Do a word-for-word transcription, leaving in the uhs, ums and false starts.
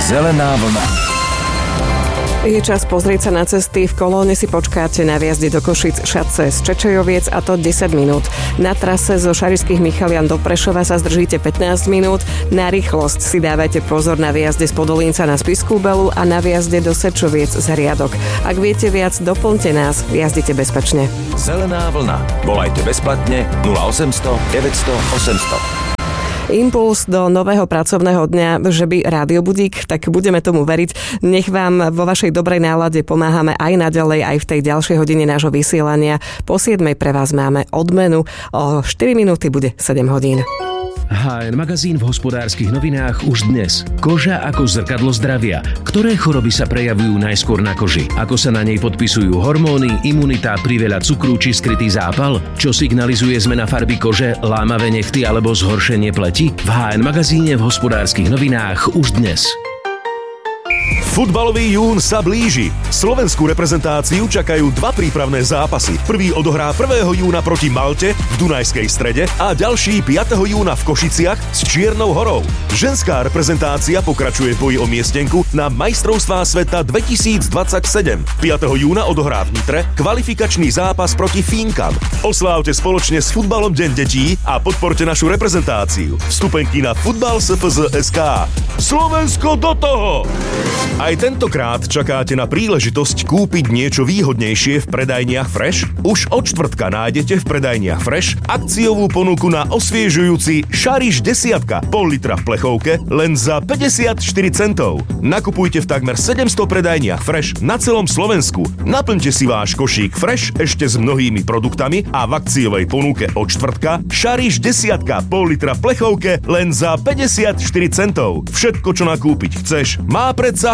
Zelená vlna. Je čas pozrieť sa na cesty. V Kolóne si počkáte na výjazde do Košic Šatce z Čečejoviec, a to desať minút. Na trase zo Šarišských Michalian do Prešova sa zdržíte pätnásť minút. Na rýchlosť si dávajte pozor na výjazde z Podolínca na Spišskú Beľu a na výjazde do Sečoviec z Riadok. Ak viete viac, doplňte nás. Jazdite bezpečne. Zelená vlna. Volajte bezplatne nula osemsto deväťsto osemsto. Impuls do nového pracovného dňa, že by rádiobudík, tak budeme tomu veriť. Nech vám vo vašej dobrej nálade pomáhame aj naďalej, aj v tej ďalšej hodine nášho vysielania. Po siedmej pre vás máme odmenu. O štyri minúty bude sedem hodín. há en magazín v Hospodárskych novinách už dnes. Koža ako zrkadlo zdravia. Ktoré choroby sa prejavujú najskôr na koži? Ako sa na nej podpisujú hormóny, imunita, priveľa cukru či skrytý zápal? Čo signalizuje zmena farby kože, lámavé nechty alebo zhoršenie pleti? V há en magazíne v Hospodárskych novinách už dnes. Futbalový jún sa blíži. Slovenskú reprezentáciu čakajú dva prípravné zápasy. Prvý odohrá prvého júna proti Malte v Dunajskej Strede a ďalší piateho júna v Košiciach s Čiernou Horou. Ženská reprezentácia pokračuje v boji o miestenku na majstrovstvá sveta dvetisícdvadsaťsedem. piateho júna odohrá v Nitre kvalifikačný zápas proti Fínkam. Oslávte spoločne s futbalom Deň detí a podporte našu reprezentáciu. Vstupenky na futbal es ef zet bodka es ká. Slovensko do toho! Aj tentokrát čakáte na príležitosť kúpiť niečo výhodnejšie v predajniach Fresh? Už od štvrtka nájdete v predajniach Fresh akciovú ponuku na osviežujúci Šariš desiatka pol litra v plechovke len za päťdesiatštyri centov. Nakupujte v takmer sedemsto predajniach Fresh na celom Slovensku. Naplňte si váš košík Fresh ešte s mnohými produktami a v akciovej ponuke od štvrtka Šariš desiatka pol litra v plechovke len za päťdesiatštyri centov. Všetko, čo nakúpiť chceš, má predsa